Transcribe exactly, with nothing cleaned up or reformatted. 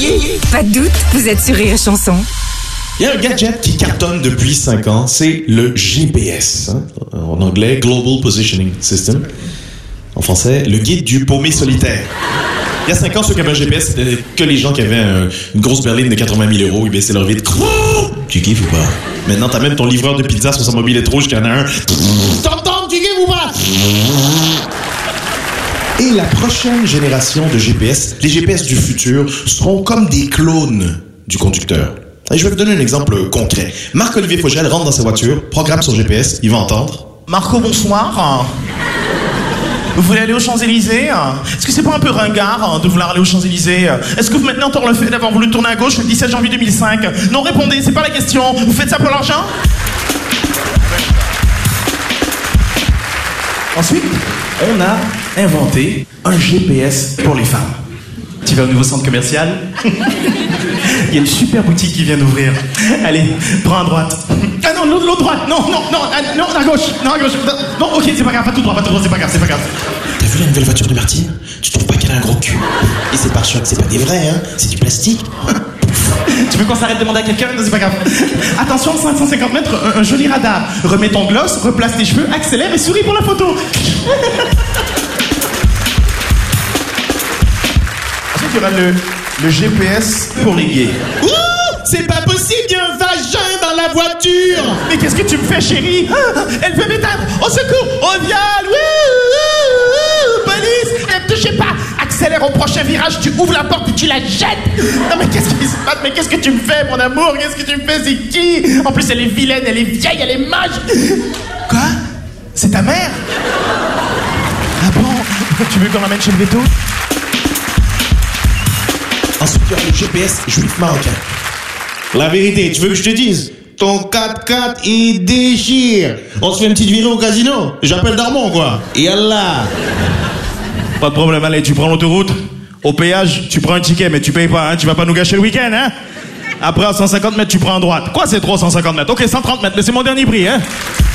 payé. Pas de doute, vous êtes sur Rire et Chanson. Il y a un gadget qui cartonne depuis cinq ans, c'est le G P S. Hein? En anglais, Global Positioning System. En français, le guide du paumé solitaire. Il y a cinq ans, ceux qui avaient un G P S, c'était que les gens qui avaient un, une grosse berline de quatre-vingt mille euros, ils baissaient leur vitre. Tu kiffes ou pas? Maintenant, t'as même ton livreur de pizza sur sa mobilette rouge qui en a un. T'entends, tu kiffes ou pas? Et la prochaine génération de G P S, les G P S du futur, seront comme des clones du conducteur. Et je vais vous donner un exemple concret. Marc-Olivier Fogel rentre dans sa voiture, programme son G P S, il va entendre. Marco, bonsoir. Vous voulez aller aux Champs-Élysées? Est-ce que c'est pas un peu ringard de vouloir aller aux Champs-Élysées? Est-ce que vous maintenez encore le fait d'avoir voulu tourner à gauche le dix-sept janvier deux mille cinq? Non, répondez, c'est pas la question. Vous faites ça pour l'argent? Ensuite, on a inventé un G P S pour les femmes. Tu vas au nouveau centre commercial? Il y a une super boutique qui vient d'ouvrir. Allez, prends à droite. Ah non, l'autre, l'autre droite. Non, non, non, ah, non, à gauche. Non, à gauche. Non, ok, c'est pas grave, pas tout droit, pas tout droit, c'est pas grave, c'est pas grave. T'as vu la nouvelle voiture de Martine? Tu trouves pas qu'elle a un gros cul? Et ces pare-chocs, c'est pas des vrais, hein? C'est du plastique. Tu veux qu'on s'arrête de demander à quelqu'un? Non, c'est pas grave. Attention, cinq cent cinquante mètres, un, un joli radar. Remets ton gloss, replace tes cheveux, accélère et souris pour la photo. Ensuite, il y aura le, le G P S pour les gays. Ouh, c'est pas possible, il y a un vagin dans la voiture. Mais qu'est-ce que tu me fais, chérie? Elle veut m'éteindre. Au secours, au viol. Ouh, police, ne me touchez pas. Accélère au prochain virage, tu ouvres la porte et tu la jettes. Non mais qu'est-ce qui se passe? Mais qu'est-ce que tu me fais, mon amour? Qu'est-ce que tu me fais? C'est qui? En plus, elle est vilaine, elle est vieille, elle est moche. Quoi? C'est ta mère? Ah bon? Tu veux qu'on l'emmène chez le veto? Ensuite, il y aura le G P S juif marocain. La vérité, tu veux que je te dise? Ton quatre-quatre, il déchire. On se fait une petite virée au casino. J'appelle Darmon, quoi. Et Allah. Pas de problème, allez, tu prends l'autoroute. Au péage, tu prends un ticket, mais tu payes pas, hein. Tu vas pas nous gâcher le week-end, hein. Après, à cent cinquante mètres, tu prends à droite. Quoi, c'est trois cent cinquante mètres? Ok, cent trente mètres, mais c'est mon dernier prix, hein.